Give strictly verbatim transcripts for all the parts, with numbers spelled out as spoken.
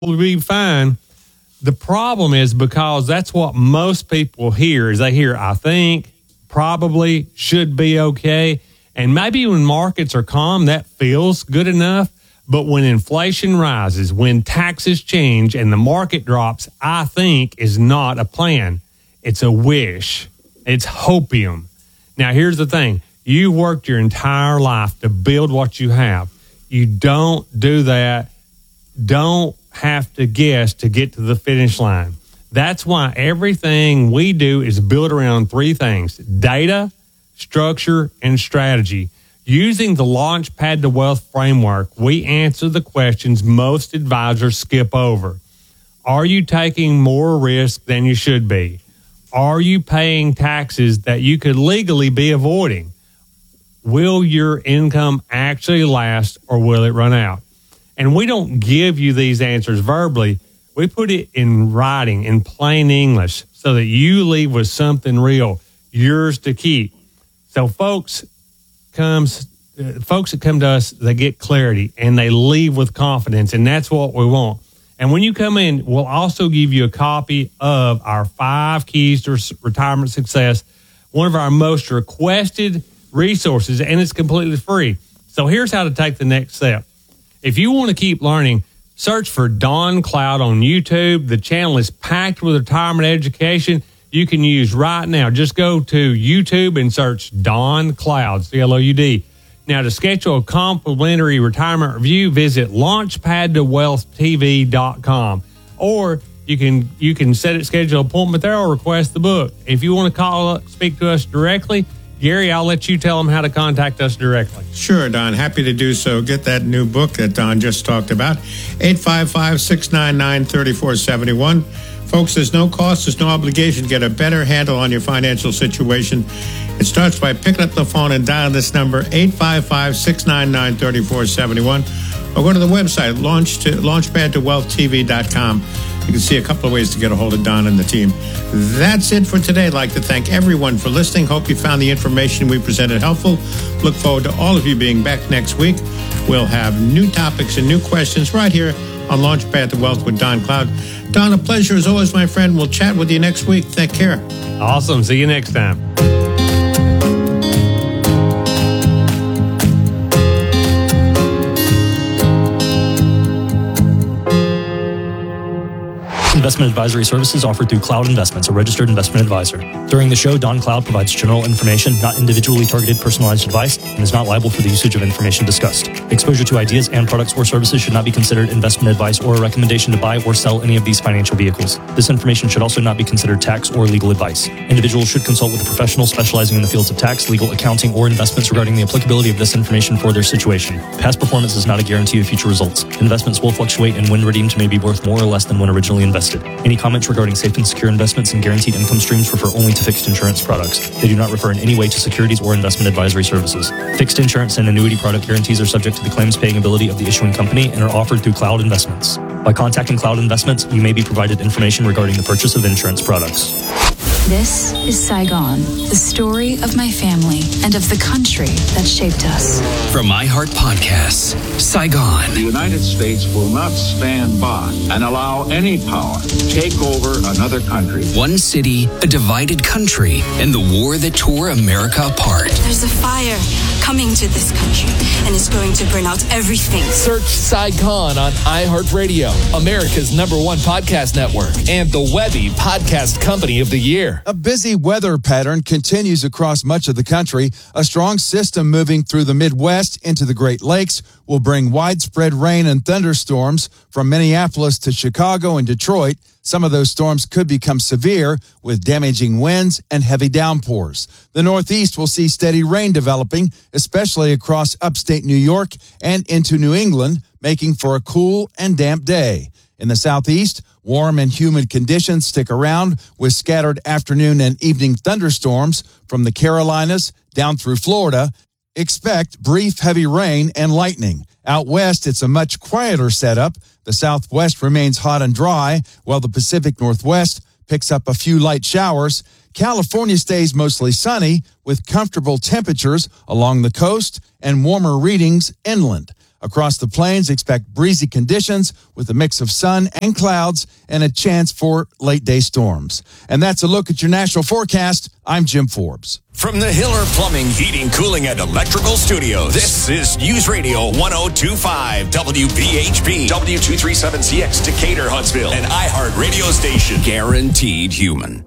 we'll be fine. The problem is because that's what most people hear is they hear, I think, probably, should be okay. And maybe when markets are calm, that feels good enough. But when inflation rises, when taxes change and the market drops, I think is not a plan. It's a wish. It's hopium. Now, here's the thing. You worked your entire life to build what you have. You don't do that. Don't have to guess to get to the finish line. That's why everything we do is built around three things: data, structure, and strategy. Using the Launchpad to Wealth framework, we answer the questions most advisors skip over. Are you taking more risk than you should be? Are you paying taxes that you could legally be avoiding? Will your income actually last, or will it run out? And we don't give you these answers verbally. We put it in writing, in plain English, so that you leave with something real, yours to keep. So folks comes, uh, folks that come to us, they get clarity and they leave with confidence, and that's what we want. And when you come in, we'll also give you a copy of our five keys to retirement success, one of our most requested resources, and it's completely free. So here's how to take the next step. If you want to keep learning, search for Don Cloud on YouTube. The channel is packed with retirement education you can use right now. Just go to YouTube and search Don Cloud, C L O U D. Now, to schedule a complimentary retirement review, visit launchpad to wealth t v dot com. Or you can you can set it, schedule an appointment there, or request the book. If you want to call, speak to us directly, Gary, I'll let you tell them how to contact us directly. Sure, Don. Happy to do so. Get that new book that Don just talked about. eight five five, six nine nine, three four seven one. Folks, there's no cost, there's no obligation to get a better handle on your financial situation. It starts by picking up the phone and dialing this number, eight five five, six nine nine, three four seven one. Or go to the website, launch to, launchpad to wealth t v dot com. You can see a couple of ways to get a hold of Don and the team. That's it for today. I'd like to thank everyone for listening. Hope you found the information we presented helpful. Look forward to all of you being back next week. We'll have new topics and new questions right here on Launchpad to Wealth with Don Cloud. Don, a pleasure as always, my friend. We'll chat with you next week. Take care. Awesome. See you next time. Investment advisory services offered through Cloud Investments, a registered investment advisor. During the show, Don Cloud provides general information, not individually targeted personalized advice, and is not liable for the usage of information discussed. Exposure to ideas and products or services should not be considered investment advice or a recommendation to buy or sell any of these financial vehicles. This information should also not be considered tax or legal advice. Individuals should consult with a professional specializing in the fields of tax, legal, accounting, or investments regarding the applicability of this information for their situation. Past performance is not a guarantee of future results. Investments will fluctuate, and when redeemed may be worth more or less than when originally invested. Any comments regarding safe and secure investments and guaranteed income streams refer only to fixed insurance products. They do not refer in any way to securities or investment advisory services. Fixed insurance and annuity product guarantees are subject to the claims paying ability of the issuing company and are offered through Cloud Investments. By contacting Cloud Investments, you may be provided information regarding the purchase of insurance products. This is Saigon, the story of my family and of the country that shaped us. From iHeart Podcasts, Saigon. The United States will not stand by and allow any power to take over another country. One city, a divided country, and the war that tore America apart. There's a fire coming to this country, and it's going to burn out everything. Search Saigon on iHeartRadio, America's number one podcast network, and the Webby Podcast Company of the Year. A busy weather pattern continues across much of the country. A strong system moving through the Midwest into the Great Lakes will bring widespread rain and thunderstorms from Minneapolis to Chicago and Detroit. Some of those storms could become severe with damaging winds and heavy downpours. The Northeast will see steady rain developing, especially across upstate New York and into New England, making for a cool and damp day. In the Southeast, warm and humid conditions stick around with scattered afternoon and evening thunderstorms from the Carolinas down through Florida. Expect brief heavy rain and lightning. Out west, it's a much quieter setup. The Southwest remains hot and dry, while the Pacific Northwest picks up a few light showers. California stays mostly sunny with comfortable temperatures along the coast and warmer readings inland. Across the plains, expect breezy conditions with a mix of sun and clouds and a chance for late-day storms. And that's a look at your national forecast. I'm Jim Forbes. From the Hiller Plumbing, Heating, Cooling, and Electrical Studios, this is News Radio one oh two point five W B H P, W two thirty-seven C X Decatur, Huntsville, an iHeart radio station. Guaranteed human.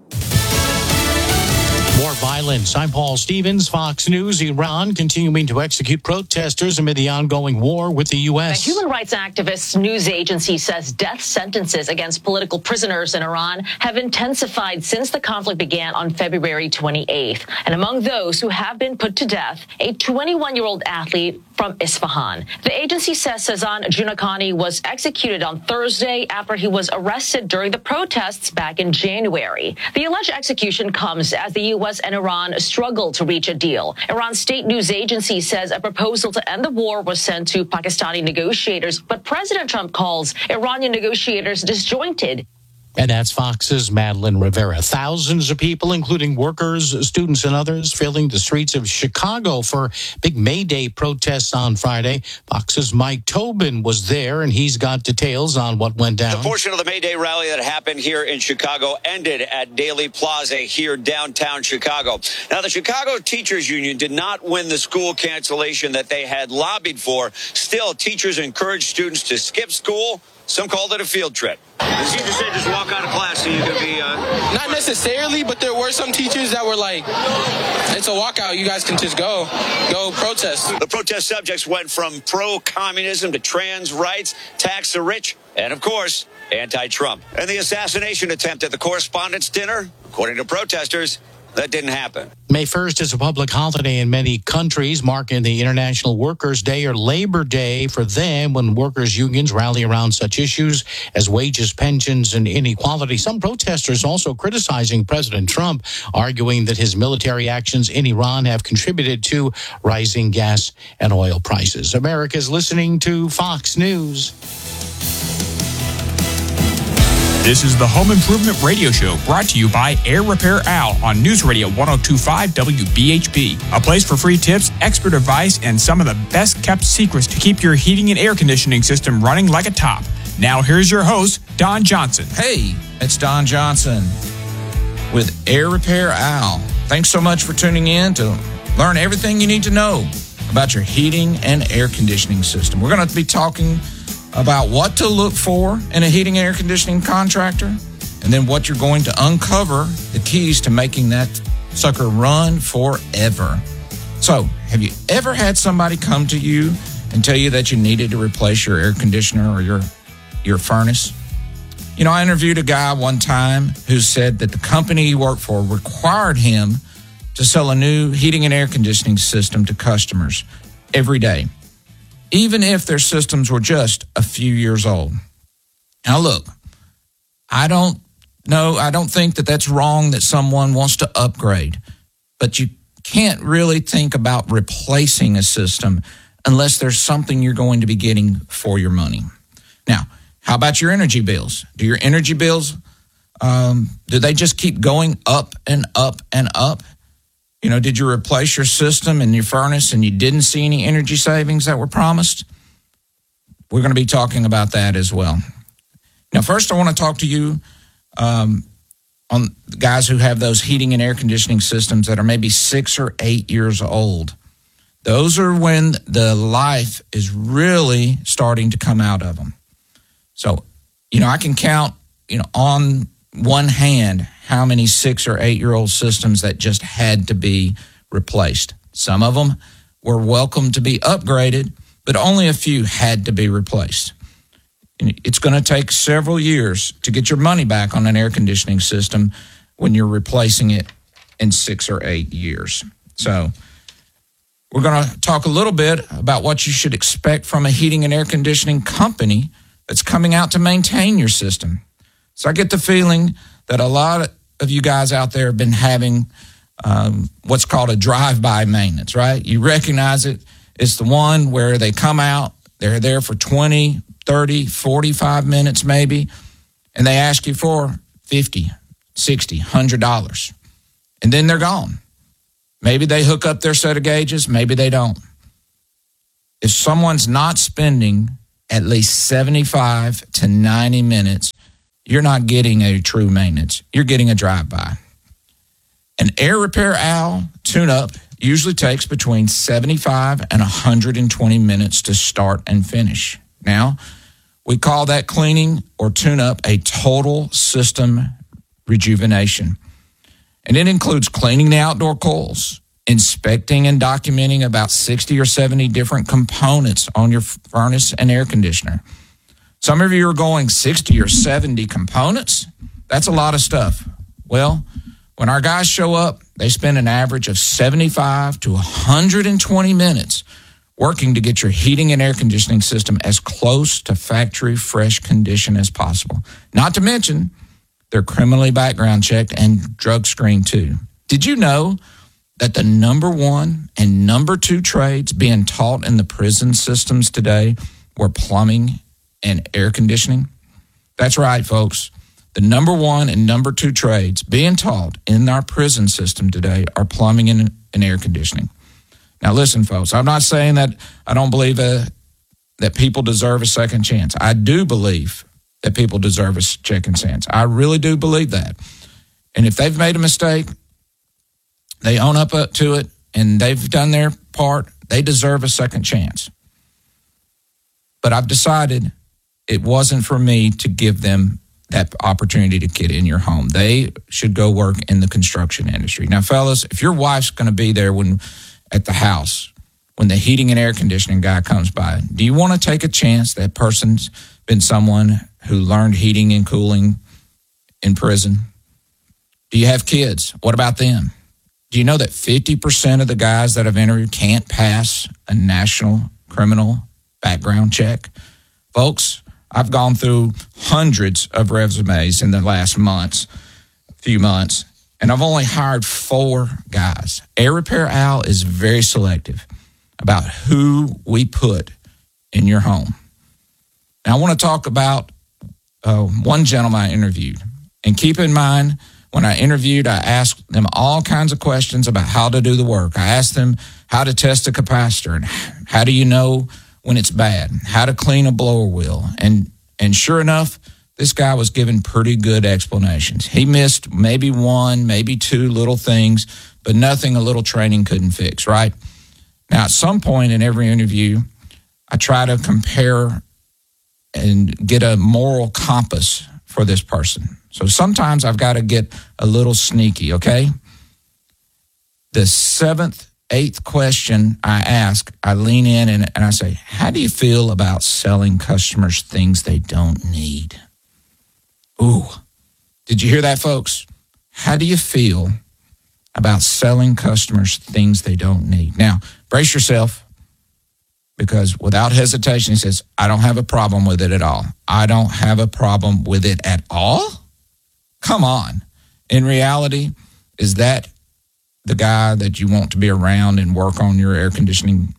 More violence. I'm Paul Stevens, Fox News. Iran continuing to execute protesters amid the ongoing war with the U S. A human rights activist news agency says death sentences against political prisoners in Iran have intensified since the conflict began on February twenty-eighth. And among those who have been put to death, a twenty-one-year-old athlete from Isfahan. The agency says Sazan Junakani was executed on Thursday after he was arrested during the protests back in January. The alleged execution comes as the U S and Iran struggle to reach a deal. Iran's state news agency says a proposal to end the war was sent to Pakistani negotiators, but President Trump calls Iranian negotiators disjointed. And that's Fox's Madeline Rivera. Thousands of people, including workers, students, and others, filling the streets of Chicago for big May Day protests on Friday. Fox's Mike Tobin was there, and he's got details on what went down. The portion of the May Day rally that happened here in Chicago ended at Daley Plaza here downtown Chicago. Now, the Chicago Teachers Union did not win the school cancellation that they had lobbied for. Still, teachers encouraged students to skip school. Some called it a field trip. The teacher said just walk out of class so you could be... Uh... Not necessarily, but there were some teachers that were like, it's a walkout. You guys can just go. Go protest. The protest subjects went from pro-communism to trans rights, tax the rich, and, of course, anti-Trump. And the assassination attempt at the Correspondents' Dinner, according to protesters, that didn't happen. May first is a public holiday in many countries, marking the International Workers' Day or Labor Day for them when workers' unions rally around such issues as wages, pensions, and inequality. Some protesters also criticizing President Trump, arguing that his military actions in Iran have contributed to rising gas and oil prices. America's listening to Fox News. This is the Home Improvement Radio Show, brought to you by Air Repair Al on News Radio one oh two point five W B H P. A place for free tips, expert advice, and some of the best-kept secrets to keep your heating and air conditioning system running like a top. Now here's your host, Don Johnson. Hey, it's Don Johnson with Air Repair Al. Thanks so much for tuning in to learn everything you need to know about your heating and air conditioning system. We're going to be talking about what to look for in a heating and air conditioning contractor, and then what you're going to uncover the keys to making that sucker run forever. So, have you ever had somebody come to you and tell you that you needed to replace your air conditioner or your, your furnace? You know, I interviewed a guy one time who said that the company he worked for required him to sell a new heating and air conditioning system to customers every day, even if their systems were just a few years old. Now, look, I don't know, I don't think that that's wrong that someone wants to upgrade, but you can't really think about replacing a system unless there's something you're going to be getting for your money. Now, how about your energy bills? Do your energy bills, um, do they just keep going up and up and up? You know, did you replace your system and your furnace and you didn't see any energy savings that were promised? We're going to be talking about that as well. Now, first, I want to talk to you um, on the guys who have those heating and air conditioning systems that are maybe six or eight years old. Those are when the life is really starting to come out of them. So, you know, I can count, you know, on one hand how many six or eight year old systems that just had to be replaced. Some of them were welcome to be upgraded, but only a few had to be replaced. It's going to take several years to get your money back on an air conditioning system when you're replacing it in six or eight years. So we're going to talk a little bit about what you should expect from a heating and air conditioning company that's coming out to maintain your system. So I get the feeling that a lot of you guys out there have been having um, what's called a drive-by maintenance, right? You recognize it. It's the one where they come out, they're there for twenty, thirty, forty-five minutes maybe, and they ask you for fifty, sixty, one hundred dollars. And then they're gone. Maybe they hook up their set of gauges, maybe they don't. if someone's not spending at least seventy-five to ninety minutes, you're not getting a true maintenance. You're getting a drive-by. An Air Repair Al tune-up usually takes between seventy-five and one hundred twenty minutes to start and finish. Now, we call that cleaning or tune-up a total system rejuvenation. And it includes cleaning the outdoor coils, inspecting and documenting about sixty or seventy different components on your furnace and air conditioner. Some of you are going sixty or seventy components. That's a lot of stuff. Well, when our guys show up, they spend an average of seventy-five to one hundred twenty minutes working to get your heating and air conditioning system as close to factory fresh condition as possible. Not to mention, they're criminally background checked and drug screened too. Did you know that the number one and number two trades being taught in the prison systems today were plumbing and air conditioning? That's right, folks. The number one and number two trades being taught in our prison system today are plumbing and, and air conditioning. Now, listen, folks, I'm not saying that I don't believe uh, that people deserve a second chance. I do believe that people deserve a second chance. I really do believe that. And if they've made a mistake, they own up to it, and they've done their part, they deserve a second chance. But I've decided it wasn't for me to give them that opportunity to get in your home. They should go work in the construction industry. Now, fellas, if your wife's going to be there when at the house, when the heating and air conditioning guy comes by, do you want to take a chance that person's been someone who learned heating and cooling in prison? Do you have kids? What about them? Do you know that fifty percent of the guys that I've interviewed can't pass a national criminal background check? Folks, I've gone through hundreds of resumes in the last months, few months, and I've only hired four guys. Air Repair Al is very selective about who we put in your home. Now, I want to talk about uh, one gentleman I interviewed. And keep in mind, when I interviewed, I asked them all kinds of questions about how to do the work. I asked them how to test a capacitor and how do you know when it's bad, how to clean a blower wheel. And and sure enough, this guy was given pretty good explanations. He missed maybe one, maybe two little things, but nothing a little training couldn't fix, right? Now, at some point in every interview, I try to compare and get a moral compass for this person. So sometimes I've got to get a little sneaky, okay? The seventh, eighth question I ask, I lean in and, and I say, how do you feel about selling customers things they don't need? Ooh, did you hear that, folks? How do you feel about selling customers things they don't need? Now, brace yourself, because without hesitation, he says, I don't have a problem with it at all. I don't have a problem with it at all? Come on. In reality, is that the guy that you want to be around and work on your air conditioning?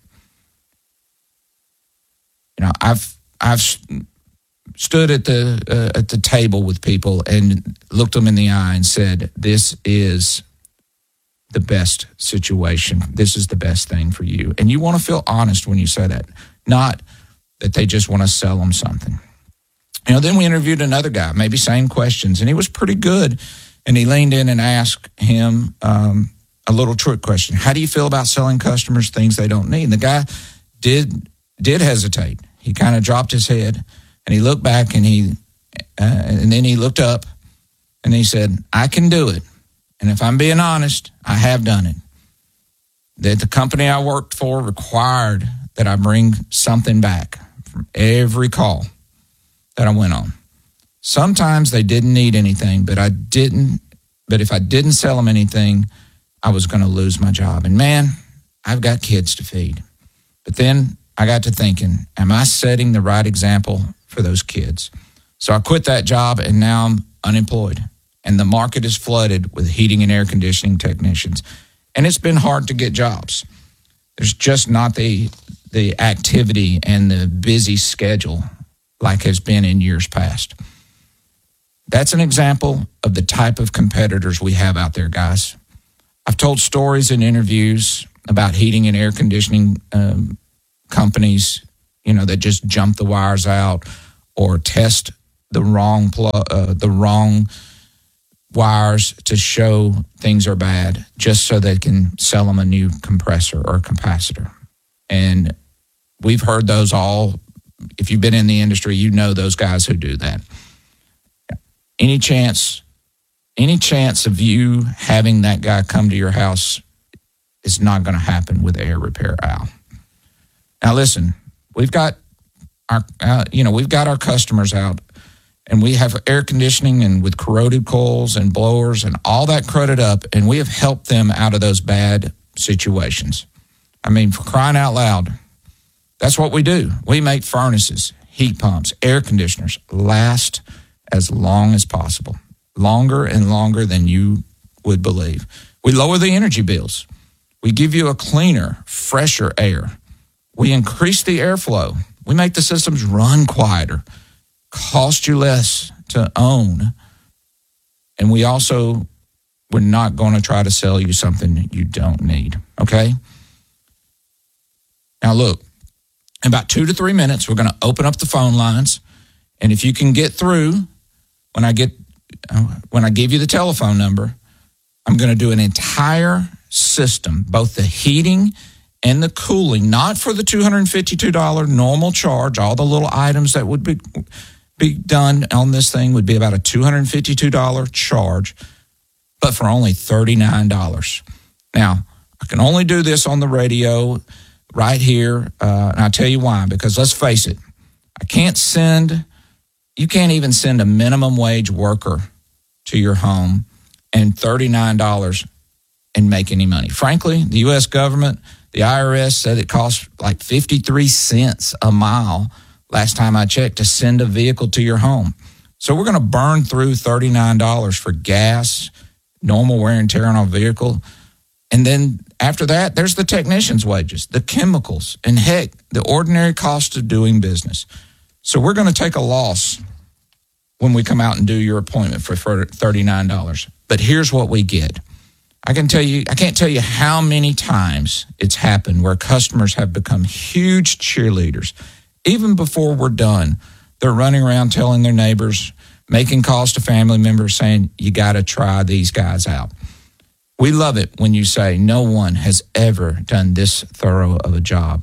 You know, I've I've stood at the uh, at the table with people and looked them in the eye and said, this is the best situation. This is the best thing for you. And you want to feel honest when you say that, not that they just want to sell them something. You know, then we interviewed another guy, maybe same questions, and he was pretty good. And he leaned in and asked him um, a little trick question. How do you feel about selling customers things they don't need? And the guy did did hesitate. He kind of dropped his head, and he looked back, and he uh, and then he looked up, and he said, I can do it. And if I'm being honest, I have done it. That the company I worked for required that I bring something back from every call that I went on. Sometimes they didn't need anything, but I didn't. But if I didn't sell them anything, I was going to lose my job. And man, I've got kids to feed. But then I got to thinking, am I setting the right example for those kids? So I quit that job, and now I'm unemployed. And the market is flooded with heating and air conditioning technicians. And it's been hard to get jobs. There's just not the the activity and the busy schedule like has been in years past. That's an example of the type of competitors we have out there, guys. I've told stories in interviews about heating and air conditioning um, companies, you know, that just jump the wires out or test the wrong pl- uh, the wrong wires to show things are bad just so they can sell them a new compressor or capacitor. And we've heard those all. If you've been in the industry, you know those guys who do that. Any chance, any chance of you having that guy come to your house is not going to happen with Air Repair Al. Now, listen, we've got our, uh, you know, we've got our customers out, and we have air conditioning and with corroded coils and blowers and all that crudded up, and we have helped them out of those bad situations. I mean, for crying out loud, that's what we do. We make furnaces, heat pumps, air conditioners last as long as possible, longer and longer than you would believe. We lower the energy bills. We give you a cleaner, fresher air. We increase the airflow. We make the systems run quieter, cost you less to own. And we also, we're not going to try to sell you something you don't need, okay? Now look, in about two to three minutes, we're going to open up the phone lines. And if you can get through, when I get, when I give you the telephone number, I'm going to do an entire system, both the heating and the cooling, not for the two hundred fifty-two dollars normal charge. All the little items that would be, be done on this thing would be about a two hundred fifty-two dollars charge, but for only thirty-nine dollars. Now, I can only do this on the radio right here, uh, and I'll tell you why, because let's face it, I can't send, you can't even send a minimum wage worker to your home and thirty-nine dollars and make any money. Frankly, the U S government, the I R S said it costs like fifty-three cents a mile last time I checked to send a vehicle to your home. So we're going to burn through thirty-nine dollars for gas, normal wear and tear on our vehicle. And then after that, there's the technician's wages, the chemicals, and heck, the ordinary cost of doing business. So we're going to take a loss when we come out and do your appointment for thirty-nine dollars. But here's what we get. I can tell you, I can't tell you how many times it's happened where customers have become huge cheerleaders. Even before we're done, they're running around telling their neighbors, making calls to family members saying, you got to try these guys out. We love it when you say no one has ever done this thorough of a job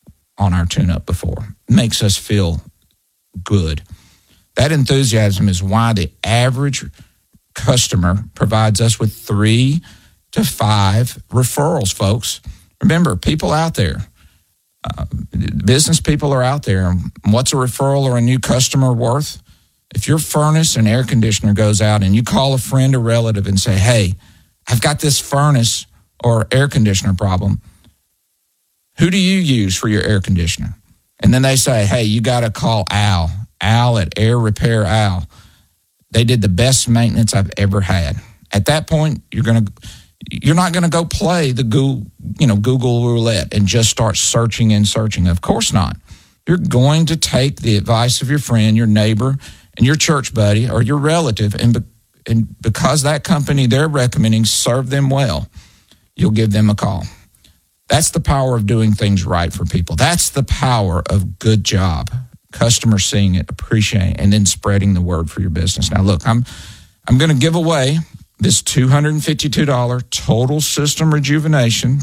on our tune-up before. It makes us feel good. That enthusiasm is why the average customer provides us with three to five referrals, folks. Remember, people out there, uh, business people are out there. What's a referral or a new customer worth? If your furnace and air conditioner goes out and you call a friend or relative and say, hey, I've got this furnace or air conditioner problem. Who do you use for your air conditioner? And then they say, hey, you got to call Al, Al at Air Repair Al. They did the best maintenance I've ever had. At that point, you're going to, you're not going to go play the Google, you know, Google roulette and just start searching and searching. Of course not. You're going to take the advice of your friend, your neighbor, and your church buddy or your relative, and be, and because that company they're recommending served them well, you'll give them a call. That's the power of doing things right for people. That's the power of good job. Customers seeing it, appreciating it, and then spreading the word for your business. Now, look, I'm I'm going to give away this two hundred fifty-two dollars total system rejuvenation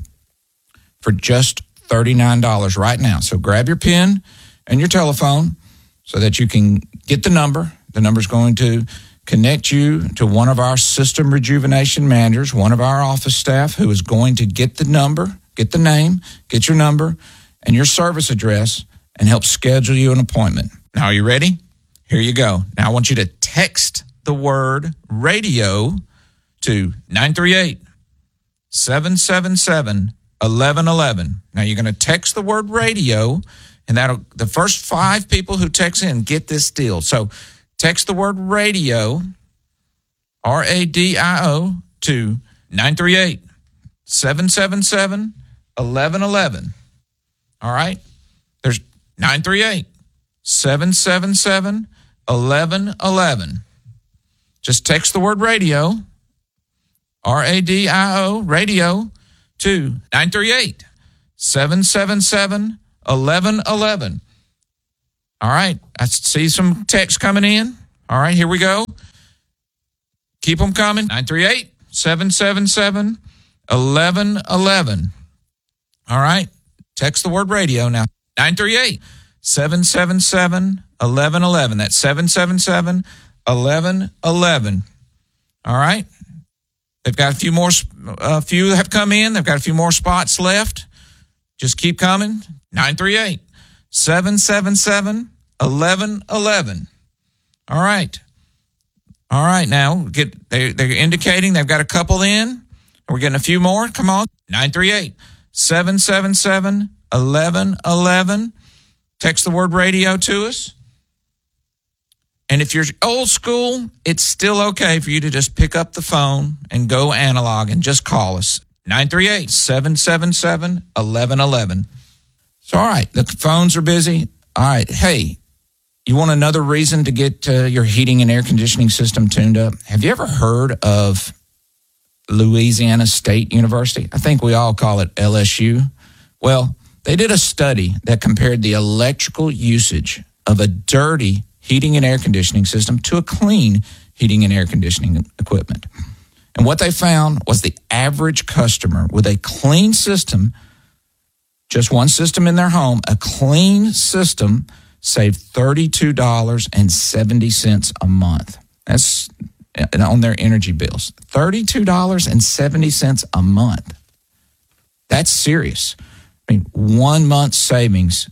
for just thirty-nine dollars right now. So grab your pen and your telephone so that you can get the number. The number's going to connect you to one of our system rejuvenation managers, one of our office staff who is going to get the number, get the name, get your number and your service address and help schedule you an appointment. Now, are you ready? Here you go. Now, I want you to text the word radio to nine three eight, seven seven seven, one one one one. Now, you're going to text the word radio, and that'll the first five people who text in get this deal. So text the word radio, R A D I O, to nine three eight, seven seven seven, one one one one. All right? There's nine three eight, seven seven seven, one one one one. Just text the word radio, R A D I O, radio, to nine three eight, seven seven seven, eleven eleven. All right. I see some text coming in. All right, here we go. Keep them coming. nine three eight, seven seven seven, eleven eleven. All right. Text the word radio now. nine three eight, seven seven seven, eleven eleven. That's seven seven seven, eleven eleven. All right. They've got a few more, a few have come in. They've got a few more spots left. Just keep coming. nine three eight, seven seven seven, eleven eleven. All right. All right. Now get they, they're indicating they've got a couple in. We're getting a few more. Come on. nine three eight, seven seven seven, eleven eleven. Text the word radio to us. And if you're old school, it's still okay for you to just pick up the phone and go analog and just call us. nine three eight, seven seven seven, eleven eleven. So, all right, the phones are busy. All right, hey, you want another reason to get uh, your heating and air conditioning system tuned up? Have you ever heard of Louisiana State University? I think we all call it L S U. Well, they did a study that compared the electrical usage of a dirty heating and air conditioning system to a clean heating and air conditioning equipment. And what they found was the average customer with a clean system, just one system in their home, a clean system saved thirty-two dollars and seventy cents a month. That's on their energy bills. thirty-two dollars and seventy cents a month. That's serious. I mean, one month's savings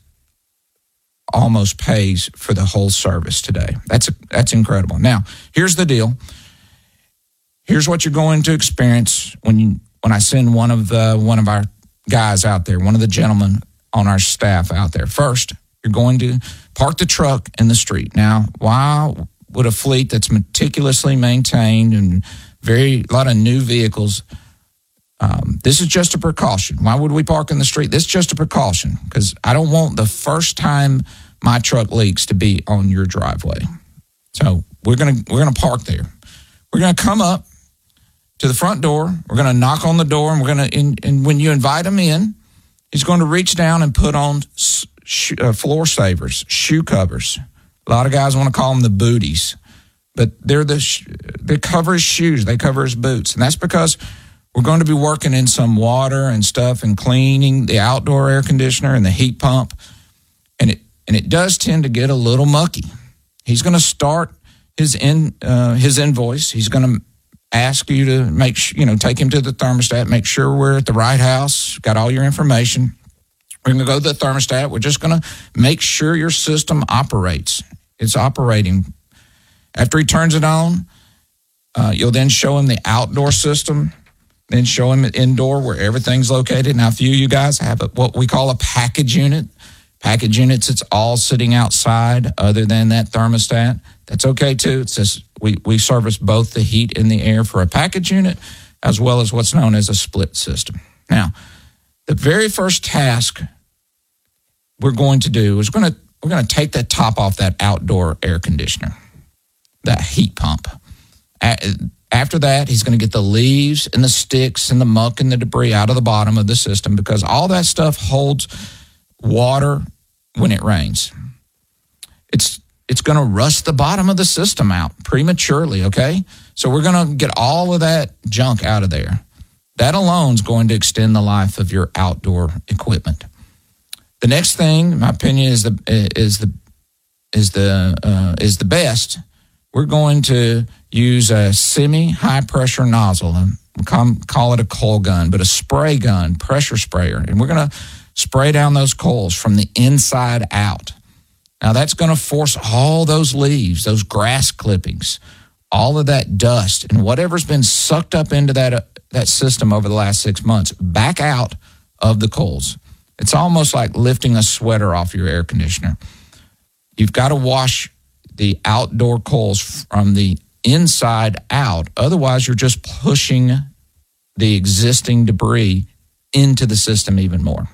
almost pays for the whole service today. That's a, that's incredible. Now, here's the deal. Here's what you're going to experience when you when I send one of the one of our guys out there, one of the gentlemen on our staff out there. First, you're going to park the truck in the street. Now, why would a fleet that's meticulously maintained and very a lot of new vehicles? Um, this is just a precaution. Why would we park in the street? This is just a precaution because I don't want the first time my truck leaks to be on your driveway. So we're gonna we're gonna park there. We're gonna come up to the front door. We're gonna knock on the door, and we're gonna and, and when you invite him in, he's going to reach down and put on sh- uh, floor savers, shoe covers. A lot of guys want to call them the booties, but they're the sh- they cover his shoes. They cover his boots, and that's because we're going to be working in some water and stuff and cleaning the outdoor air conditioner and the heat pump. And it and it does tend to get a little mucky. He's going to start his in uh, his invoice. He's going to ask you to make sh- you know take him to the thermostat, make sure we're at the right house, got all your information. We're going to go to the thermostat. We're just going to make sure your system operates. It's operating. After he turns it on, uh, you'll then show him the outdoor system. Then show him indoor where everything's located. Now, a few of you guys have a, what we call a package unit. Package units, it's all sitting outside other than that thermostat. That's okay, too. It's just we, we service both the heat and the air for a package unit as well as what's known as a split system. Now, the very first task we're going to do is we're going to, we're going to take that top off that outdoor air conditioner, that heat pump. After that, he's going to get the leaves and the sticks and the muck and the debris out of the bottom of the system because all that stuff holds water when it rains. It's it's going to rust the bottom of the system out prematurely, okay? So we're going to get all of that junk out of there. That alone is going to extend the life of your outdoor equipment. The next thing, in my opinion, is the is the is the uh, is the best. We're going to use a semi-high pressure nozzle, and we'll call it a coil gun, but a spray gun, pressure sprayer. And we're going to spray down those coils from the inside out. Now that's going to force all those leaves, those grass clippings, all of that dust and whatever's been sucked up into that, uh, that system over the last six months back out of the coils. It's almost like lifting a sweater off your air conditioner. You've got to wash the outdoor coils from the inside out. Otherwise, you're just pushing the existing debris into the system even more.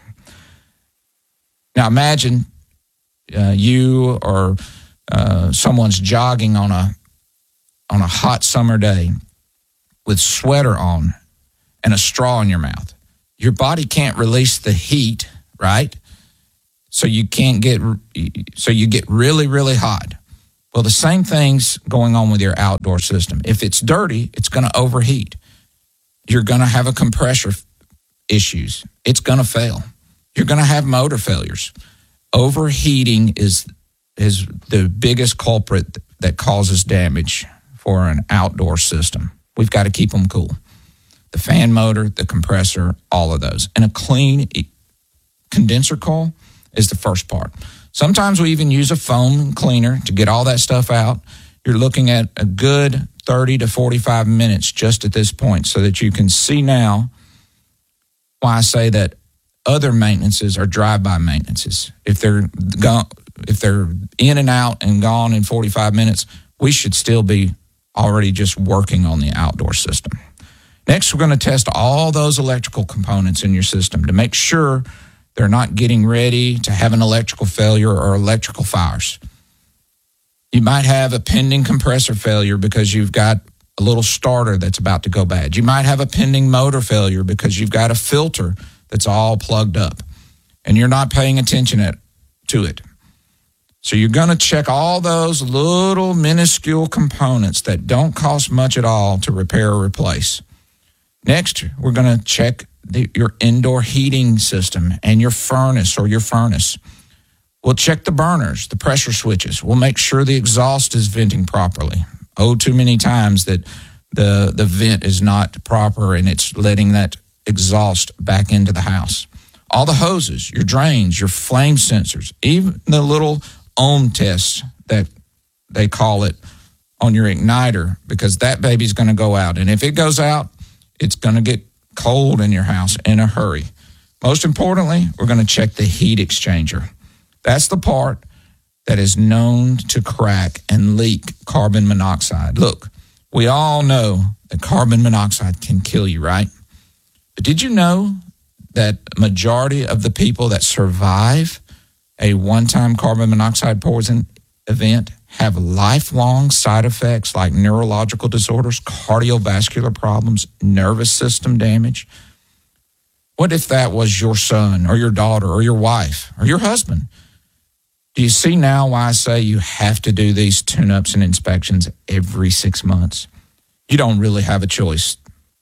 Now, imagine uh, you or uh, someone's jogging on a on a hot summer day with sweater on and a straw in your mouth. Your body can't release the heat, right? so you can't get, so you get really, really hot. Well, the same thing's going on with your outdoor system. If it's dirty, it's going to overheat. You're going to have a compressor issues. It's going to fail. You're going to have motor failures. Overheating is is the biggest culprit that causes damage for an outdoor system. We've got to keep them cool. The fan motor, the compressor, all of those. And a clean condenser coil is the first part. Sometimes we even use a foam cleaner to get all that stuff out. You're looking at a good thirty to forty-five minutes just at this point, so that you can see now why I say that other maintenances are drive-by maintenances. If they're gone, if they're in and out and gone in forty-five minutes, we should still be already just working on the outdoor system. Next, we're going to test all those electrical components in your system to make sure they're not getting ready to have an electrical failure or electrical fires. You might have a pending compressor failure because you've got a little starter that's about to go bad. You might have a pending motor failure because you've got a filter that's all plugged up and you're not paying attention at, to it. So you're going to check all those little minuscule components that don't cost much at all to repair or replace. Next, we're going to check the, your indoor heating system and your furnace or your furnace. We'll check the burners, the pressure switches. We'll make sure the exhaust is venting properly. Oh, too many times that the, the vent is not proper and it's letting that exhaust back into the house. All the hoses, your drains, your flame sensors, even the little ohm test that they call it on your igniter, because that baby's going to go out. And if it goes out, it's going to get cold in your house in a hurry. Most importantly, we're going to check the heat exchanger. That's the part that is known to crack and leak carbon monoxide. Look, we all know that carbon monoxide can kill you, right? But did you know that majority of the people that survive a one-time carbon monoxide poison event have lifelong side effects like neurological disorders, cardiovascular problems, nervous system damage? What if that was your son or your daughter or your wife or your husband? Do you see now why I say you have to do these tune-ups and inspections every six months? You don't really have a choice.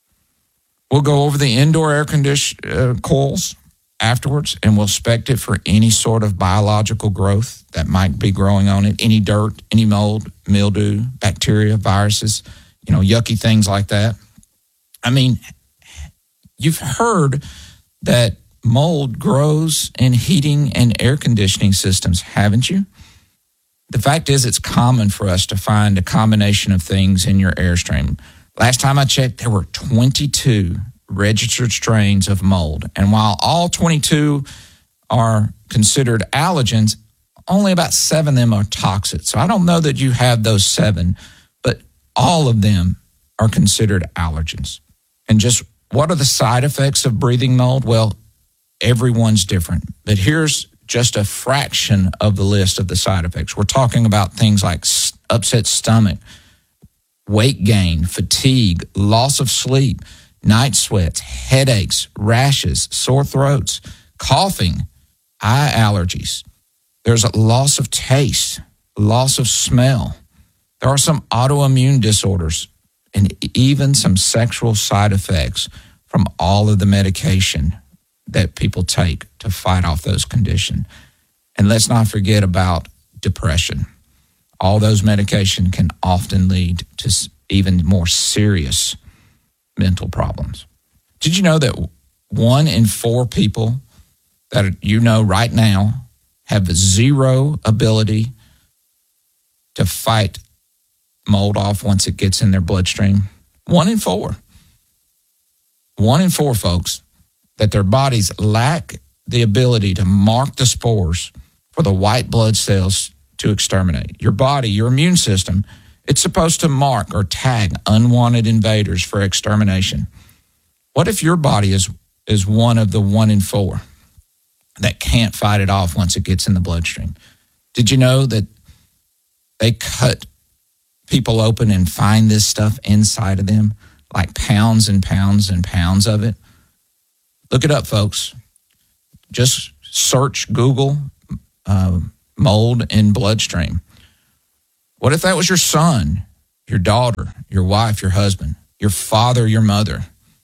We'll go over the indoor air condition uh, coils afterwards, and we'll inspect it for any sort of biological growth that might be growing on it, any dirt, any mold, mildew, bacteria, viruses, you know, yucky things like that. I mean, you've heard that mold grows in heating and air conditioning systems, haven't you? The fact is, it's common for us to find a combination of things in your airstream. Last time I checked, there were twenty-two registered strains of mold. And while all twenty-two are considered allergens, only about seven of them are toxic. So I don't know that you have those seven, but all of them are considered allergens. And just what are the side effects of breathing mold? Well, everyone's different. But here's just a fraction of the list of the side effects. We're talking about things like upset stomach, weight gain, fatigue, loss of sleep, night sweats, headaches, rashes, sore throats, coughing, eye allergies. There's a loss of taste, loss of smell. There are some autoimmune disorders and even some sexual side effects from all of the medication that people take to fight off those conditions. And let's not forget about depression. All those medications can often lead to even more serious mental problems. Did you know that one in four people that you know right now have zero ability to fight mold off once it gets in their bloodstream? One in four. One in four, folks, that their bodies lack the ability to mark the spores for the white blood cells to exterminate. Your body, your immune system, it's supposed to mark or tag unwanted invaders for extermination. What if your body is, is one of the one in four that can't fight it off once it gets in the bloodstream? Did you know that they cut people open and find this stuff inside of them, like pounds and pounds and pounds of it? Look it up, folks. Just search Google uh, mold in bloodstream. What if that was your son, your daughter, your wife, your husband, your father, your mother?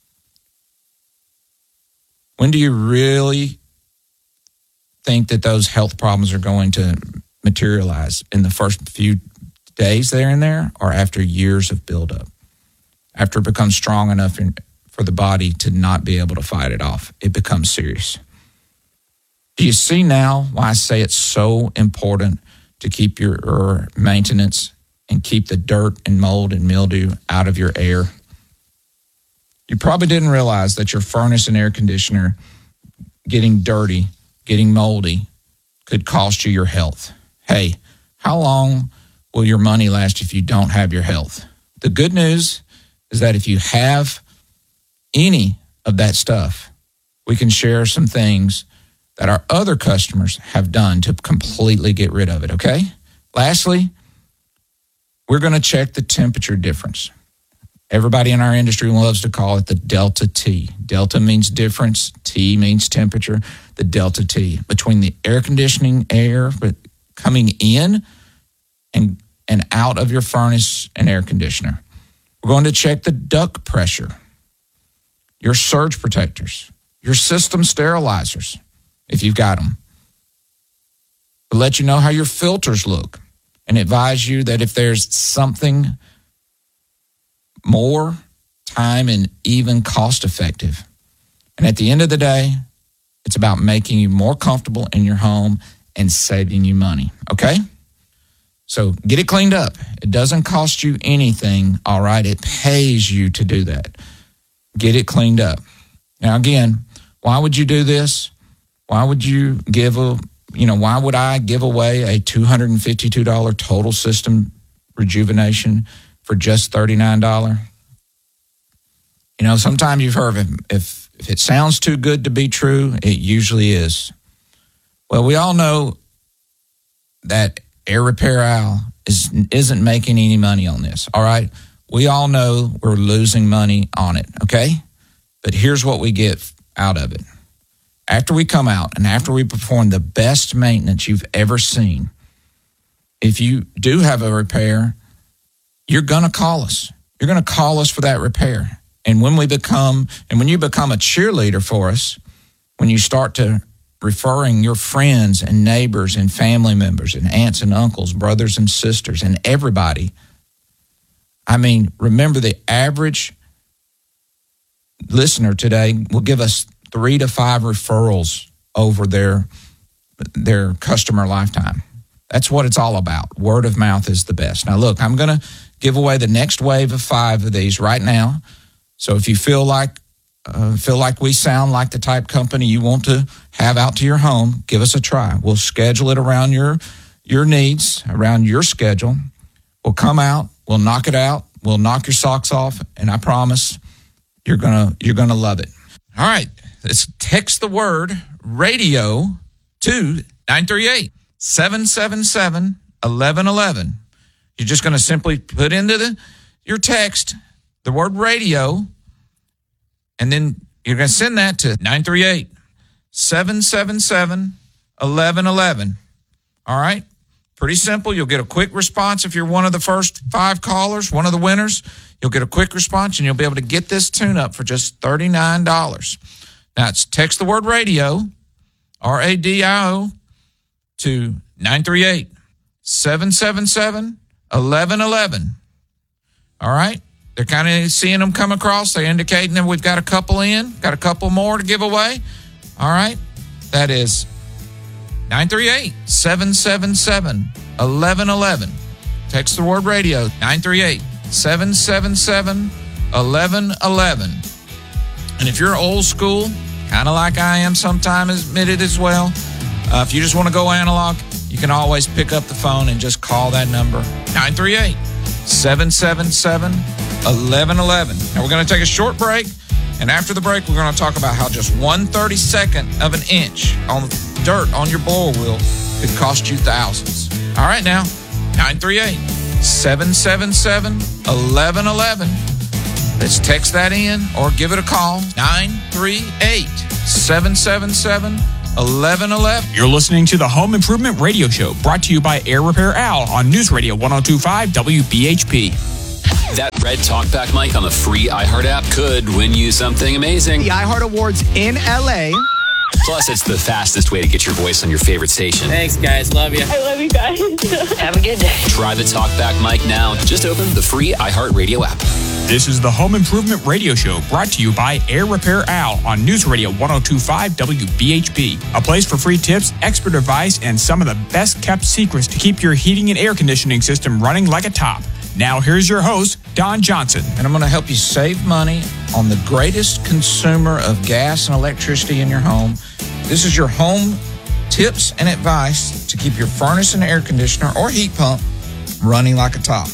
When do you really think that those health problems are going to materialize? In the first few days they're in there, or after years of buildup? After it becomes strong enough in, for the body to not be able to fight it off, it becomes serious. Do you see now why I say it's so important to keep your, your maintenance and keep the dirt and mold and mildew out of your air? You probably didn't realize that your furnace and air conditioner getting dirty, getting moldy, could cost you your health. Hey, how long will your money last if you don't have your health? The good news is that if you have any of that stuff, we can share some things that our other customers have done to completely get rid of it, okay? Lastly, we're going to check the temperature difference. Everybody in our industry loves to call it the delta T. Delta means difference, T means temperature, the delta T between the air conditioning air coming in and, and out of your furnace and air conditioner. We're going to check the duct pressure, your surge protectors, your system sterilizers, if you've got them. We'll let you know how your filters look and advise you that if there's something more time and even cost effective. And at the end of the day, it's about making you more comfortable in your home and saving you money, okay? So get it cleaned up. It doesn't cost you anything, all right? It pays you to do that. Get it cleaned up. Now, again, why would you do this? Why would you give a, you know, why would I give away a two hundred fifty-two dollars total system rejuvenation for just thirty-nine dollars? You know, sometimes you've heard if, if, if it sounds too good to be true, it usually is. Well, we all know that Air Repair Al is, isn't making any money on this, all right? We all know we're losing money on it, okay? But here's what we get out of it. After we come out and after we perform the best maintenance you've ever seen, if you do have a repair, you're going to call us. You're going to call us for that repair. And when we become, and when you become a cheerleader for us, when you start to referring your friends and neighbors and family members and aunts and uncles, brothers and sisters, and everybody, I mean, remember the average listener today will give us three to five referrals over their their customer lifetime. That's what it's all about. Word of mouth is the best. Now, look, I'm going to give away the next wave of five of these right now. So if you feel like uh, feel like we sound like the type company you want to have out to your home, give us a try. We'll schedule it around your your needs, around your schedule. We'll come out. We'll knock it out. We'll knock your socks off, and I promise you're gonna you're gonna love it. All right. Let's text the word radio to nine three eight, seven seven seven, one one one one. You're just going to simply put into the your text the word radio, and then you're going to send that to nine three eight, seven seven seven, one one one one. All right? Pretty simple. You'll get a quick response if you're one of the first five callers, one of the winners. You'll get a quick response, and you'll be able to get this tune-up for just thirty-nine dollars. Now, it's text the word radio, R A D I O, to nine three eight, seven seven seven, one one one one. All right? They're kind of seeing them come across. They're indicating that we've got a couple in, got a couple more to give away. All right? That is nine three eight, seven seven seven, one one one one. Text the word radio, nine three eight, seven seven seven, one one one one. And if you're old school, kind of like I am sometimes admitted as well, uh, if you just want to go analog, you can always pick up the phone and just call that number, nine three eight, seven seven seven, one one one one. Now, we're going to take a short break, and after the break, we're going to talk about how just one thirty-second of an inch on dirt on your blower wheel could cost you thousands. All right, now, nine three eight, seven seven seven, one one one one. Let's text that in or give it a call, nine three eight, seven seven seven, eleven eleven. You're listening to the Home Improvement Radio Show, brought to you by Air Repair Al on News Radio one oh two point five W B H P. That red talkback mic on the free iHeart app could win you something amazing. The iHeart Awards in L A. Plus, it's the fastest way to get your voice on your favorite station. Thanks, guys. Love you. I love you guys. Have a good day. Try the talkback mic now. Just open the free iHeartRadio app. This is the Home Improvement Radio Show, brought to you by Air Repair Al on News Radio one oh two point five W B H P. A place for free tips, expert advice, and some of the best kept secrets to keep your heating and air conditioning system running like a top. Now here's your host, Don Johnson. And I'm going to help you save money on the greatest consumer of gas and electricity in your home. This is your home tips and advice to keep your furnace and air conditioner or heat pump running like a top.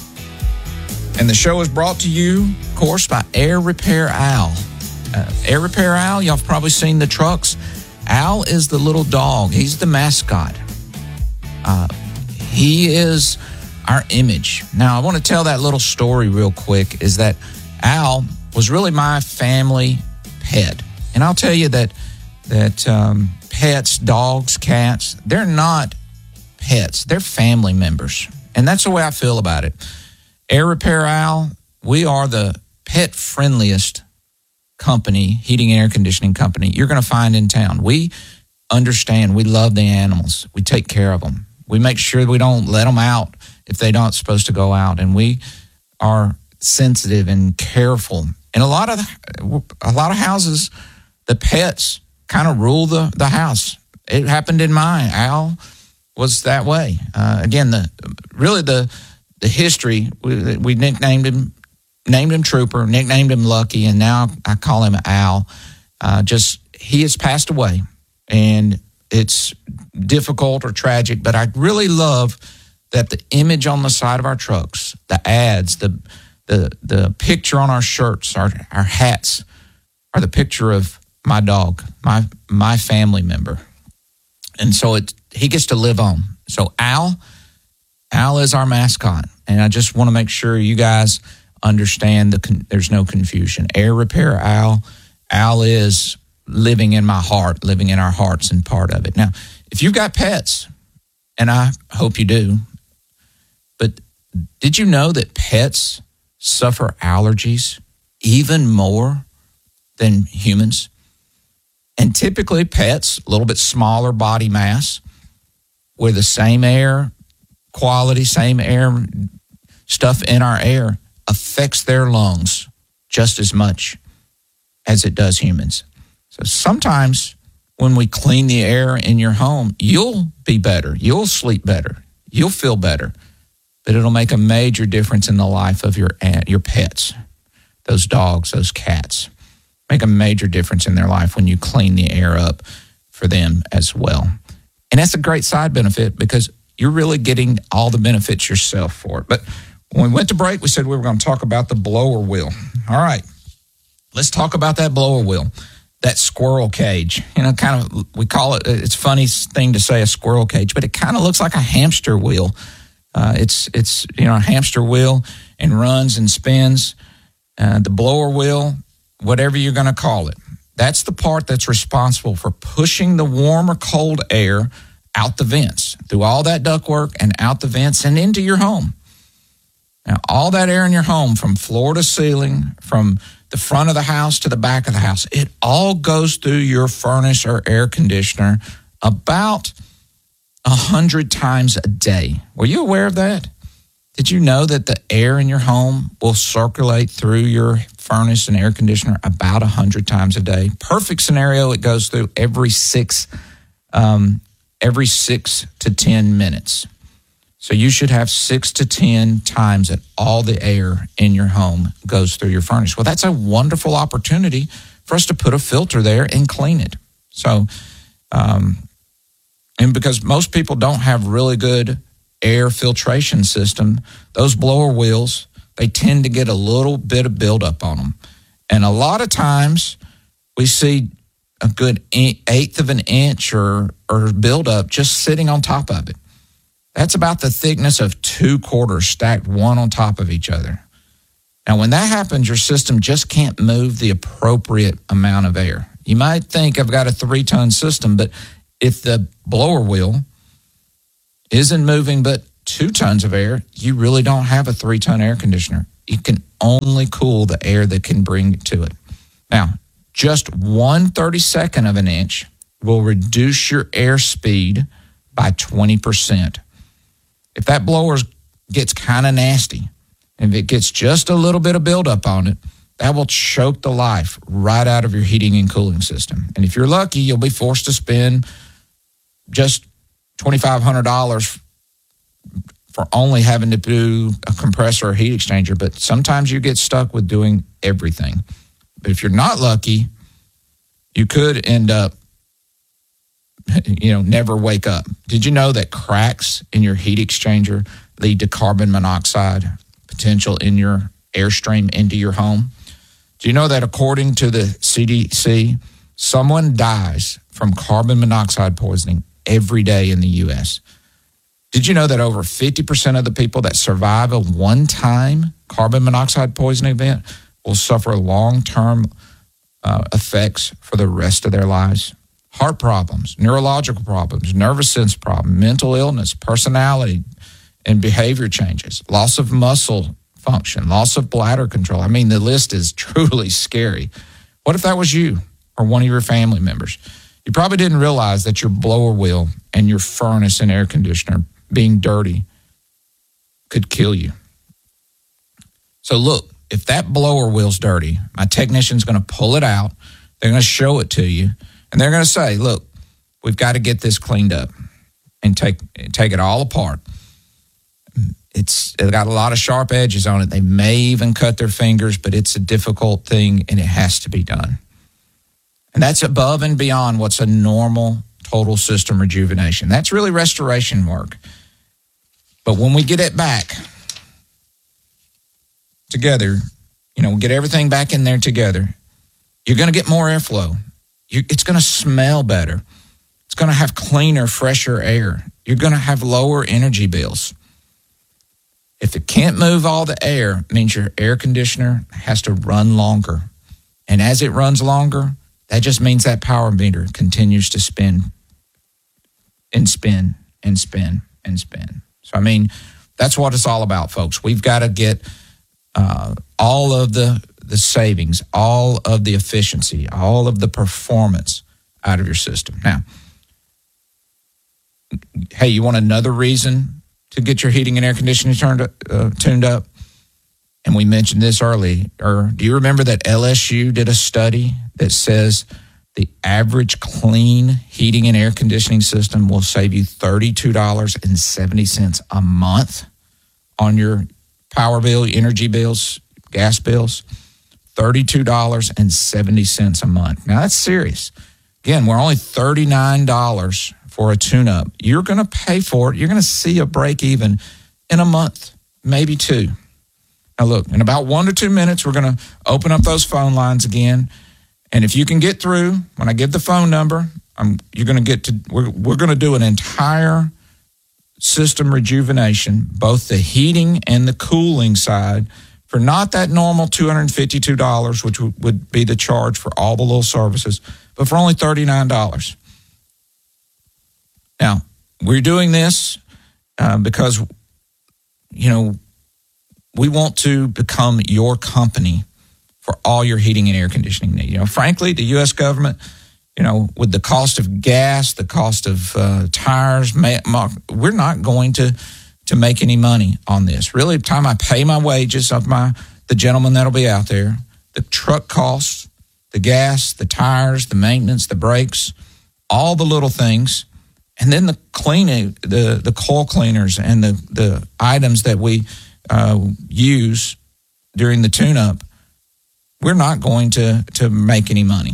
And the show is brought to you, of course, by Air Repair Al. Uh, Air Repair Al, y'all have probably seen the trucks. Al is the little dog. He's the mascot. Uh, he is our image. Now, I want to tell that little story real quick, is that Al was really my family pet. And I'll tell you that that um, pets, dogs, cats, they're not pets. They're family members. And that's the way I feel about it. Air Repair Al, we are the pet-friendliest company, heating and air conditioning company you're going to find in town. We understand. We love the animals. We take care of them. We make sure we don't let them out if they're not supposed to go out. And we are sensitive and careful. In a lot of a lot of houses, the pets kind of rule the, the house. It happened in mine. Al was that way. Uh, again, the really the the history, we, we nicknamed him, named him Trooper, nicknamed him Lucky, and now I call him Al. Uh, just, he has passed away, and it's difficult or tragic, but I really love that the image on the side of our trucks, the ads, the the the picture on our shirts, our, our hats, are the picture of my dog, my my family member. And so it he gets to live on. So Al, Al is our mascot. And I just want to make sure you guys understand the con- there's no confusion. Air Repair Al, Al is living in my heart, living in our hearts and part of it. Now, if you've got pets, and I hope you do, but did you know that pets suffer allergies even more than humans? And typically pets, a little bit smaller body mass, with the same air quality, same air stuff in our air, affects their lungs just as much as it does humans. So sometimes when we clean the air in your home, you'll be better. You'll sleep better. You'll feel better. But it'll make a major difference in the life of your your pets, those dogs, those cats. Make a major difference in their life when you clean the air up for them as well. And that's a great side benefit because you're really getting all the benefits yourself for it. But when we went to break, we said we were going to talk about the blower wheel. All right, let's talk about that blower wheel, that squirrel cage. You know, kind of, we call it, it's a funny thing to say a squirrel cage, but it kind of looks like a hamster wheel. Uh, it's, it's you know, a hamster wheel and runs and spins. Uh, the blower wheel, whatever you're going to call it, that's the part that's responsible for pushing the warm or cold air out the vents, through all that ductwork and out the vents and into your home. Now, all that air in your home, from floor to ceiling, from the front of the house to the back of the house, it all goes through your furnace or air conditioner about a hundred times a day. Were you aware of that? Did you know that the air in your home will circulate through your furnace and air conditioner about a hundred times a day? Perfect scenario, it goes through every six, um, every six to ten minutes. So you should have six to ten times that all the air in your home goes through your furnace. Well, that's a wonderful opportunity for us to put a filter there and clean it. So, um, and because most people don't have really good air filtration system, those blower wheels, they tend to get a little bit of buildup on them. And a lot of times we see a good eighth of an inch or, or buildup just sitting on top of it. That's about the thickness of two quarters stacked one on top of each other. Now, when that happens, your system just can't move the appropriate amount of air. You might think I've got a three-ton system, but if the blower wheel isn't moving but two tons of air, you really don't have a three-ton air conditioner. It can only cool the air that can bring it to it. Now, just one thirty-second of an inch will reduce your airspeed by twenty percent. If that blower gets kind of nasty, if it gets just a little bit of buildup on it, that will choke the life right out of your heating and cooling system. And if you're lucky, you'll be forced to spend just twenty-five hundred dollars for only having to do a compressor or heat exchanger. But sometimes you get stuck with doing everything. But if you're not lucky, you could end up, you know, never wake up. Did you know that cracks in your heat exchanger lead to carbon monoxide potential in your airstream into your home? Do you know that according to the C D C, someone dies from carbon monoxide poisoning every day in the U S? Did you know that over fifty percent of the people that survive a one-time carbon monoxide poisoning event will suffer long-term uh, effects for the rest of their lives? Heart problems, neurological problems, nervous system problems, mental illness, personality and behavior changes, loss of muscle function, loss of bladder control. I mean, the list is truly scary. What if that was you or one of your family members? You probably didn't realize that your blower wheel and your furnace and air conditioner being dirty could kill you. So look, if that blower wheel's dirty, my technician's going to pull it out. They're going to show it to you. And they're going to say, look, we've got to get this cleaned up and take take it all apart. It's, it's got a lot of sharp edges on it. They may even cut their fingers, but it's a difficult thing and it has to be done. And that's above and beyond what's a normal total system rejuvenation. That's really restoration work. But when we get it back together, you know, get everything back in there together, you're going to get more airflow. You, it's going to smell better. It's going to have cleaner, fresher air. You're going to have lower energy bills. If it can't move all the air, it means your air conditioner has to run longer. And as it runs longer, that just means that power meter continues to spin and spin and spin and spin. So, I mean, that's what it's all about, folks. We've got to get uh, all of the, the savings, all of the efficiency, all of the performance out of your system. Now, hey, you want another reason to get your heating and air conditioning turned uh, tuned up? And we mentioned this early. Or do you remember that L S U did a study that says the average clean heating and air conditioning system will save you thirty-two dollars and seventy cents a month on your power bill, energy bills, gas bills? thirty-two dollars and seventy cents a month. Now, that's serious. Again, we're only thirty-nine dollars for a tune-up. You're going to pay for it. You're going to see a break even in a month, maybe two. Now, look, in about one to two minutes, we're going to open up those phone lines again. And if you can get through, when I give the phone number, I'm, you're going to get to, we're, we're going to do an entire system rejuvenation, both the heating and the cooling side, for not that normal two hundred fifty-two dollars, which w- would be the charge for all the little services, but for only thirty-nine dollars. Now, we're doing this uh, because, you know, we want to become your company for all your heating and air conditioning needs. You know, frankly, the U S government, you know, with the cost of gas, the cost of uh, tires, we're not going to to make any money on this. Really, the time I pay my wages of my the gentleman that'll be out there, the truck costs, the gas, the tires, the maintenance, the brakes, all the little things, and then the cleaning, the the coil cleaners and the the items that we uh, use during the tune-up, we're not going to to make any money.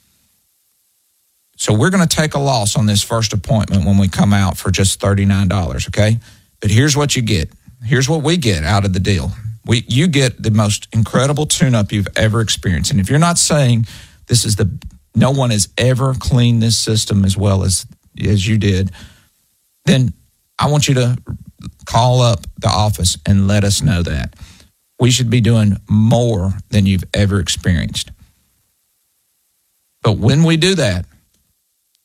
So we're going to take a loss on this first appointment when we come out for just thirty-nine dollars, okay? But here's what you get. Here's what we get out of the deal. We you get the most incredible tune-up you've ever experienced. And if you're not saying this is the, no one has ever cleaned this system as well as, as you did, then I want you to call up the office and let us know that. We should be doing more than you've ever experienced. But when we do that,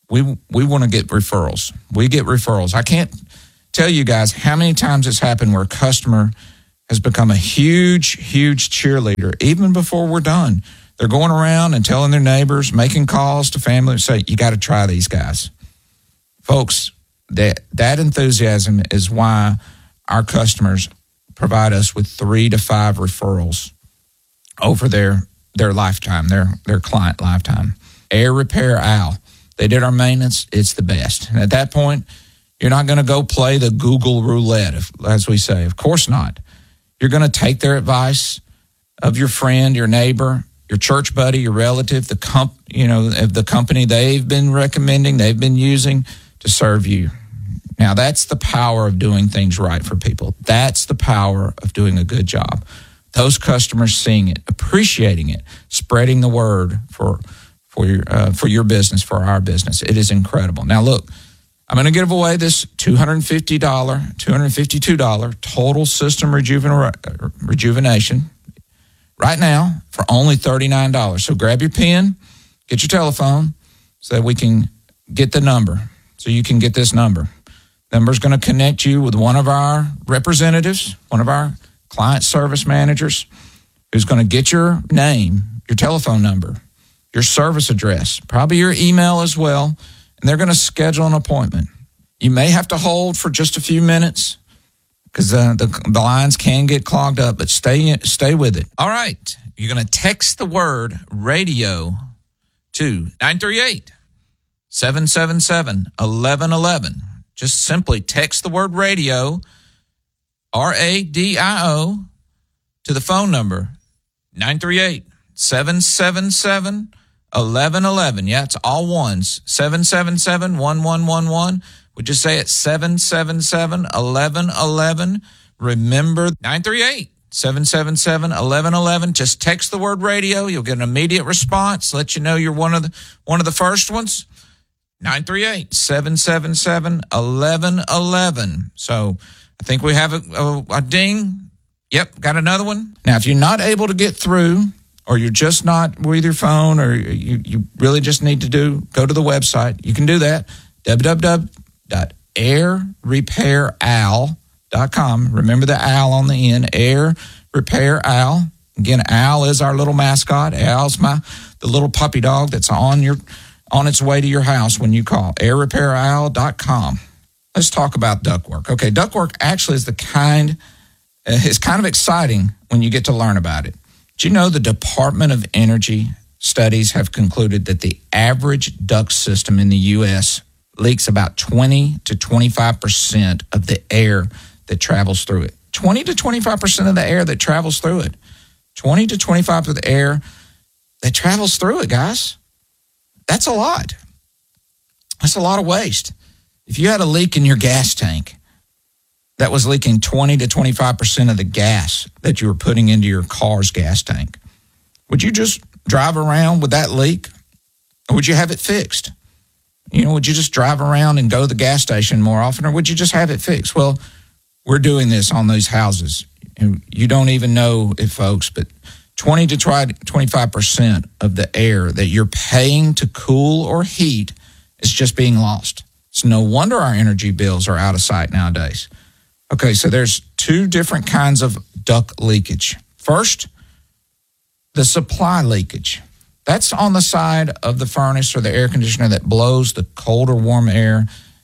we we want to get referrals. We get referrals. I can't tell you guys how many times it's happened where a customer has become a huge, huge cheerleader, even before we're done. They're going around and telling their neighbors, making calls to family and say, you got to try these guys. Folks, that that enthusiasm is why our customers provide us with three to five referrals over their their lifetime, their their client lifetime. Air Repair Al. They did our maintenance. It's the best. And at that point, you're not going to go play the Google roulette, if, as we say. Of course not. You're going to take their advice of your friend, your neighbor, your church buddy, your relative, the comp, you know, of the company they've been recommending, they've been using to serve you. Now, that's the power of doing things right for people. That's the power of doing a good job. Those customers seeing it, appreciating it, spreading the word for for your uh, for your business, for our business. It is incredible. Now, look, I'm going to give away this two hundred fifty dollars, two hundred fifty-two dollars total system rejuven- rejuvenation right now for only thirty-nine dollars. So grab your pen, get your telephone so that we can get the number, so you can get this number. Number's going to connect you with one of our representatives, one of our client service managers, who's going to get your name, your telephone number, your service address, probably your email as well, and they're going to schedule an appointment. You may have to hold for just a few minutes because uh, the, the lines can get clogged up, but stay stay with it. All right. You're going to text the word radio to nine three eight, seven seven seven, one one one one. Just simply text the word radio, R A D I O, to the phone number nine three eight, seven seven seven, one one one one. Yeah, it's all ones. seven seven seven, one one one one. We just say it seven seven seven, one one one one. Remember, nine three eight, seven seven seven, one one one one. Just text the word radio. You'll get an immediate response. Let you know you're one of the one of the first ones. nine three eight, seven seven seven, one one one one. So I think we have a, a, a ding. Yep, got another one. Now, if you're not able to get through, or you're just not with your phone, or you, you really just need to do, go to the website. You can do that, w w w dot air repair al dot com. Remember the Al on the end, Air Repair Al. Again, Al is our little mascot. Al's my the little puppy dog that's on your on its way to your house when you call, air repair al dot com. Let's talk about ductwork. Okay, ductwork actually is the kind, uh, it's kind of exciting when you get to learn about it. Do you know the Department of Energy studies have concluded that the average duct system in the U S leaks about twenty to twenty-five percent of the air that travels through it. twenty to twenty-five percent of the air that travels through it. twenty to twenty-five percent of the air that travels through it, guys. That's a lot. That's a lot of waste. If you had a leak in your gas tank that was leaking twenty to twenty-five percent of the gas that you were putting into your car's gas tank, would you just drive around with that leak? Or would you have it fixed? You know, would you just drive around and go to the gas station more often, or would you just have it fixed? Well, we're doing this on those houses. And you don't even know it, folks, but twenty to twenty-five percent of the air that you're paying to cool or heat is just being lost. It's no wonder our energy bills are out of sight nowadays. Okay, so there's two different kinds of duct leakage. First, the supply leakage. That's on the side of the furnace or the air conditioner that blows the cold or warm air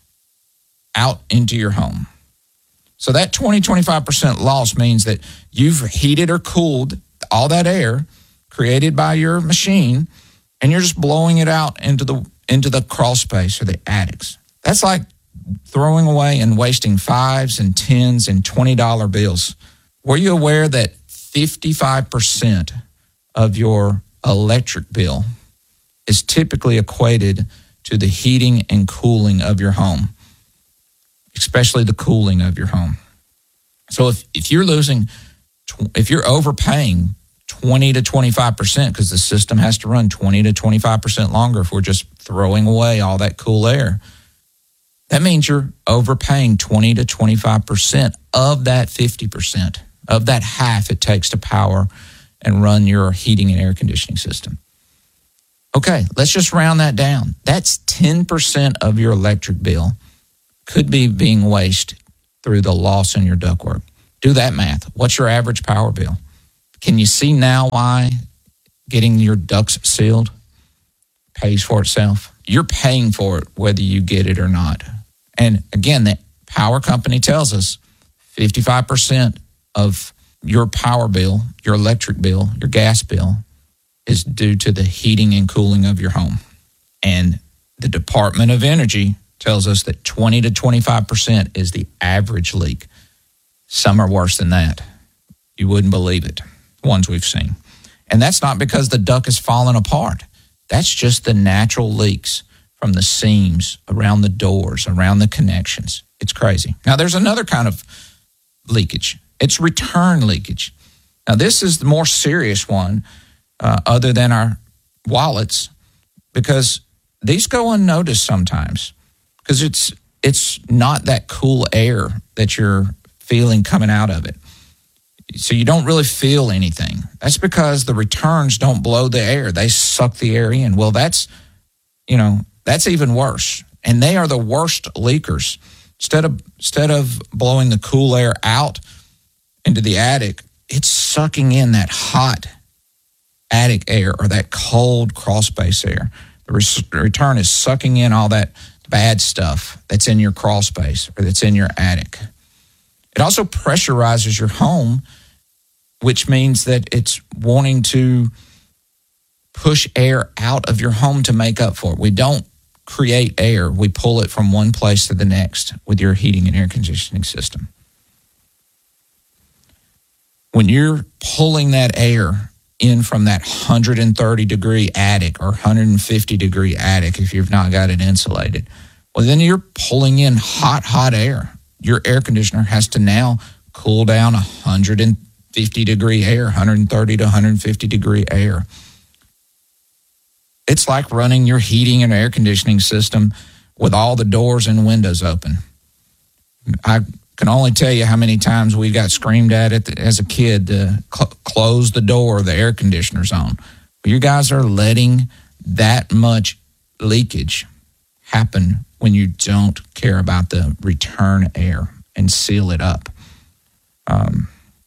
out into your home. So that twenty, twenty-five percent loss means that you've heated or cooled all that air created by your machine, and you're just blowing it out into the into the crawl space or the attics. That's like throwing away and wasting fives and tens and twenty dollar bills. Were you aware that fifty-five percent of your electric bill is typically equated to the heating and cooling of your home, especially the cooling of your home? So if, if you're losing, if you're overpaying twenty to twenty-five percent because the system has to run twenty to twenty-five percent longer if we're just throwing away all that cool air, that means you're overpaying twenty to twenty-five percent of that fifty percent, of that half it takes to power and run your heating and air conditioning system. Okay, let's just round that down. That's ten percent of your electric bill could be being wasted through the loss in your ductwork. Do that math. What's your average power bill? Can you see now why getting your ducts sealed pays for itself? You're paying for it whether you get it or not. And again, the power company tells us fifty-five percent of your power bill, your electric bill, your gas bill is due to the heating and cooling of your home. And the Department of Energy tells us that twenty to twenty-five percent is the average leak. Some are worse than that. You wouldn't believe it, ones we've seen. And that's not because the duct is falling apart. That's just the natural leaks from the seams, around the doors, around the connections. It's crazy. Now, there's another kind of leakage. It's return leakage. Now, this is the more serious one uh, other than our wallets, because these go unnoticed sometimes because it's it's not that cool air that you're feeling coming out of it. So you don't really feel anything. That's because the returns don't blow the air. They suck the air in. Well, that's, you know, that's even worse. And they are the worst leakers. Instead of instead of blowing the cool air out into the attic, it's sucking in that hot attic air or that cold crawl space air. The re- return is sucking in all that bad stuff that's in your crawl space or that's in your attic. It also pressurizes your home, which means that it's wanting to push air out of your home to make up for it. We don't create air. We pull it from one place to the next with your heating and air conditioning system. When you're pulling that air in from that one hundred thirty degree attic or one hundred fifty degree attic, if you've not got it insulated, well, then you're pulling in hot, hot air. Your air conditioner has to now cool down one hundred fifty degree air, one hundred thirty to one hundred fifty degree air. It's like running your heating and air conditioning system with all the doors and windows open. I can only tell you how many times we got screamed at it as a kid to cl- close the door the air conditioner's on. You guys are letting that much leakage happen when you don't care about the return air and seal it up. Um,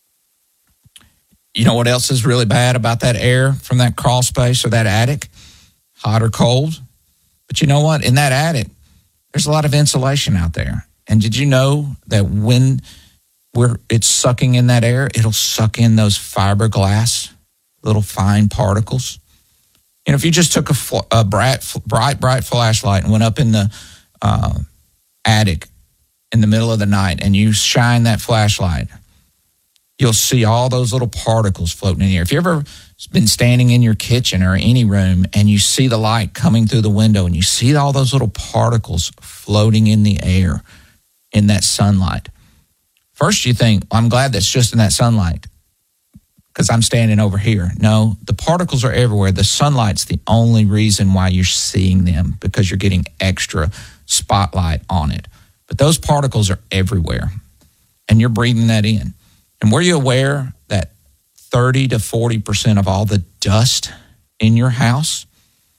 you know what else is really bad about that air from that crawl space or that attic? Hot or cold. But you know what? In that attic, there's a lot of insulation out there. And did you know that when we're, it's sucking in that air, it'll suck in those fiberglass, little fine particles? You know, if you just took a, a bright, bright, bright flashlight and went up in the uh, attic in the middle of the night and you shine that flashlight, you'll see all those little particles floating in the air. If you ever been standing in your kitchen or any room and you see the light coming through the window and you see all those little particles floating in the air in that sunlight, first you think, well, I'm glad that's just in that sunlight because I'm standing over here. No, the particles are everywhere. The sunlight's the only reason why you're seeing them, because you're getting extra spotlight on it. But those particles are everywhere, and you're breathing that in. And were you aware that thirty to forty percent of all the dust in your house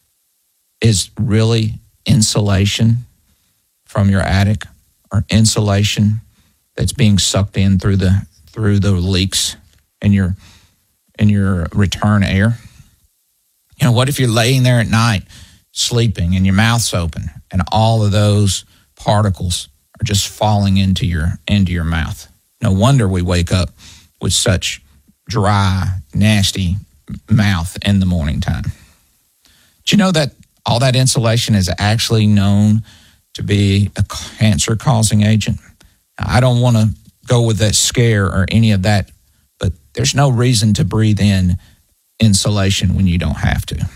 is really insulation from your attic, or insulation that's being sucked in through the through the leaks in your in your return air? You know, what if you're laying there at night sleeping and your mouth's open and all of those particles are just falling into your into your mouth? No wonder we wake up with such dry, nasty mouth in the morning time. Do you know that all that insulation is actually known to be a cancer-causing agent? Now, I don't want to go with that scare or any of that, but there's no reason to breathe in insulation when you don't have to.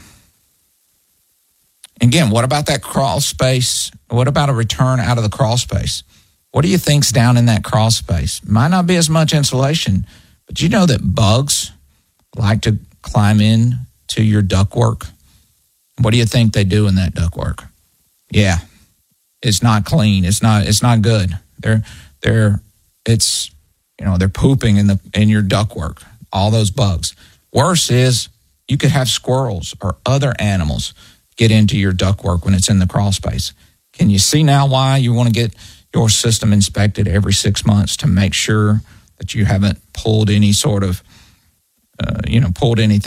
Again, what about that crawl space? What about a return out of the crawl space? What do you think's down in that crawl space? Might not be as much insulation, but you know that bugs like to climb in to your ductwork? What do you think they do in that ductwork? Yeah, it's not clean. It's not. It's not good. They're they're it's you know they're pooping in the in your ductwork. All those bugs. Worse is you could have squirrels or other animals get into your ductwork when it's in the crawl space. Can you see now why you want to get your system inspected every six months to make sure that you haven't pulled any sort of, uh, you know, pulled anything